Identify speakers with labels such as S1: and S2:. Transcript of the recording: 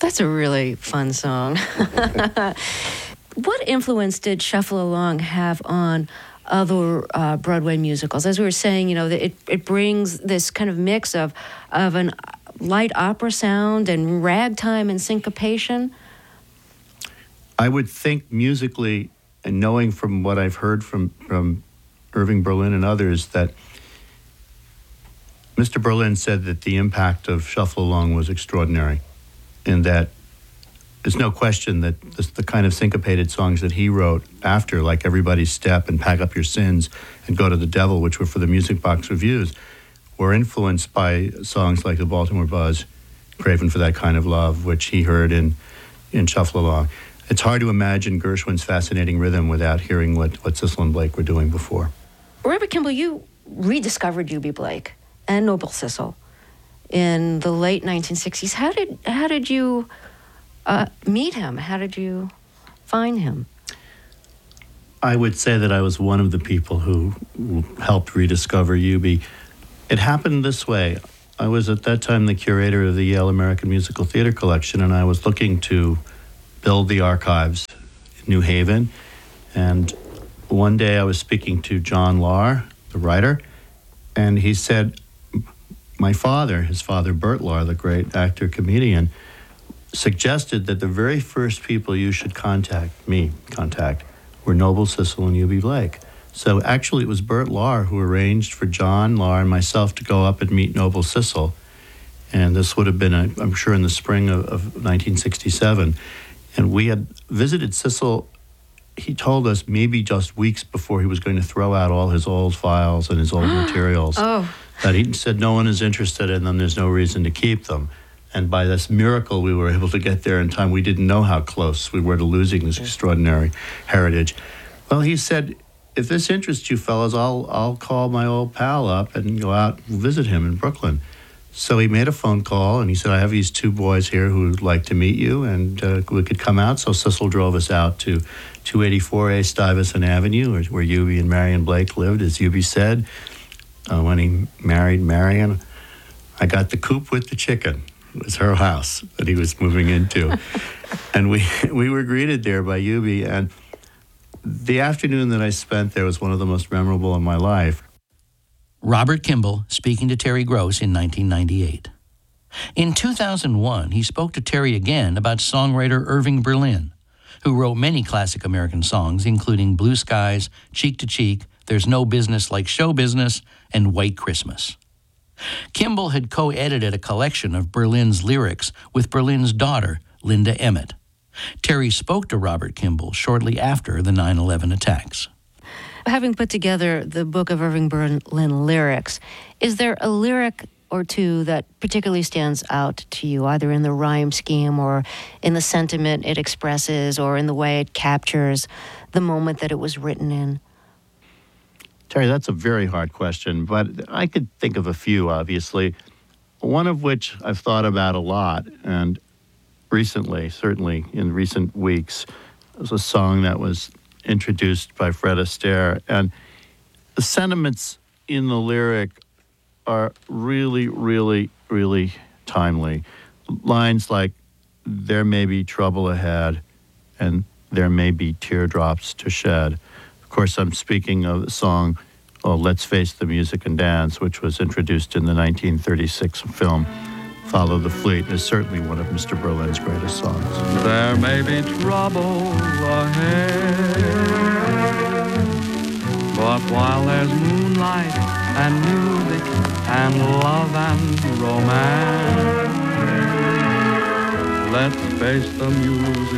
S1: That's a really fun song. What influence did Shuffle Along have on other Broadway musicals? As we were saying, it brings this kind of mix of an light opera sound and ragtime and syncopation.
S2: I would think musically, and knowing from what I've heard from Irving Berlin and others, that Mr. Berlin said that the impact of Shuffle Along was extraordinary, and that there's no question that the kind of syncopated songs that he wrote after, like Everybody's Step and Pack Up Your Sins and Go to the Devil, which were for the Music Box Reviews, were influenced by songs like the Baltimore Buzz, Craving for That Kind of Love, which he heard in Shuffle Along. It's hard to imagine Gershwin's fascinating rhythm without hearing what Sissel and Blake were doing before.
S1: Robert Kimball, you rediscovered Eubie Blake and Noble Sissel in the late 1960s. How did you meet him? How did you find him?
S2: I would say that I was one of the people who helped rediscover Eubie. It happened this way. I was at that time the curator of the Yale American Musical Theater Collection, and I was looking to build the archives in New Haven. And one day I was speaking to John Lahr, the writer, and he said, his father, Bert Lahr, the great actor-comedian, suggested that the very first people you should contact were Noble Sissel and Eubie Blake. So actually it was Bert Lahr who arranged for John Lahr and myself to go up and meet Noble Sissel. And this would have been, I'm sure, in the spring of 1967. And we had visited Sissel, he told us maybe just weeks before he was going to throw out all his old files and his old materials.
S1: Oh.
S2: That he said no one is interested in them, there's no reason to keep them. And by this miracle, we were able to get there in time. We didn't know how close we were to losing this extraordinary heritage. Well, he said, if this interests you fellas, I'll call my old pal up and go out and visit him in Brooklyn. So he made a phone call, and he said, I have these two boys here who would like to meet you, and we could come out. So Sissel drove us out to 284A Stuyvesant Avenue, where Eubie and Marion Blake lived, as Eubie said. When he married Marion, I got the coop with the chicken. It was her house that he was moving into. And we were greeted there by Eubie, and the afternoon that I spent there was one of the most memorable in my life.
S3: Robert Kimball speaking to Terry Gross in 1998. In 2001, he spoke to Terry again about songwriter Irving Berlin, who wrote many classic American songs, including Blue Skies, Cheek to Cheek, There's No Business Like Show Business, and White Christmas. Kimball had co-edited a collection of Berlin's lyrics with Berlin's daughter, Linda Emmett. Terry spoke to Robert Kimball shortly after the 9/11 attacks.
S1: Having put together the book of Irving Berlin lyrics, is there a lyric or two that particularly stands out to you, either in the rhyme scheme or in the sentiment it expresses or in the way it captures the moment that it was written in?
S2: Terry, that's a very hard question, but I could think of a few, obviously. One of which I've thought about a lot, and recently, certainly in recent weeks, was a song that was introduced by Fred Astaire. And the sentiments in the lyric are really, really, really timely. Lines like, there may be trouble ahead, and there may be teardrops to shed. Of course, I'm speaking of the song, Let's Face the Music and Dance, which was introduced in the 1936 film Follow the Fleet. Is certainly one of Mr. Berlin's greatest songs.
S4: There may be trouble ahead, but while there's moonlight and music and love and romance, let's face the music